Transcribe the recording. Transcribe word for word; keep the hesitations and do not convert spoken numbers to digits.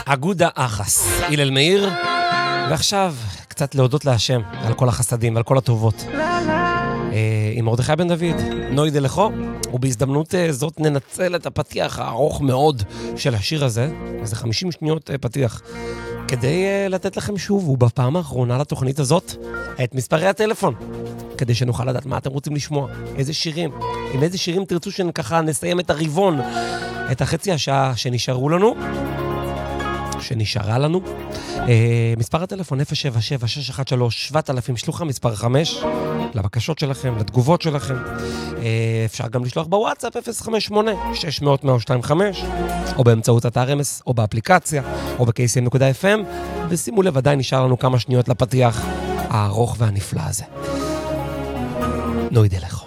אגודה אחס, הלל מאיר, ועכשיו קצת להודות להשם על כל החסדים ועל כל הטובות. עם מרדכי בן דוד, נוי דלכו, ובהזדמנות זאת ננצל את הפתיח הארוך מאוד של השיר הזה, איזה חמישים שניות פתיח, כדי לתת לכם שוב, ובפעם האחרונה לתוכנית הזאת, את מספרי הטלפון, כדי שנוכל לדעת מה אתם רוצים לשמוע, איזה שירים, עם איזה שירים תרצו שככה נסיים את הריבון, את החצי השעה שנשארו לנו, שנשארה לנו. אה, מספר הטלפון אפס שבע שבע שש אחת שלוש שבע אלפים, שלוחה מספר חמש, לבקשות שלכם, לתגובות שלכם. אה, אפשר גם לשלוח בוואטסאפ אפס חמש שמונה שש מאות מאה שתיים וחמש, או באמצעות אתר אמס, או באפליקציה, או ב-קי סי אם דוט אף אם, ושימו לב, עדיין נשאר לנו כמה שניות לפתיח הארוך והנפלא הזה. נוי דלכו.